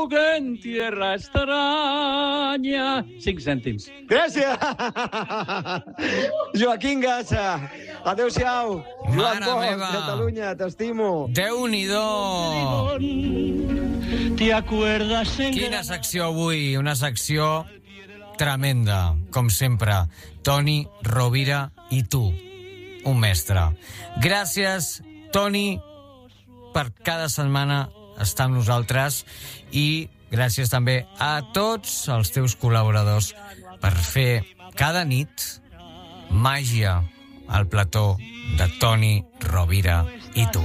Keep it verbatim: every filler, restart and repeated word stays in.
que en tierra extraña. Cinc cèntims. Gràcies! Joaquín Gassa. Adéu-siau. Joan Mare Bosch, meva. Catalunya, t'estimo. Déu-n'hi-do! ¿Te acuerdas en Quina secció avui, una secció tremenda, com sempre. Toni Rovira i tu, un mestre. Gràcies, Toni, per cada setmana estar amb nosaltres i gràcies també a tots els teus col·laboradors per fer cada nit màgia al plató de Toni Rovira i tu.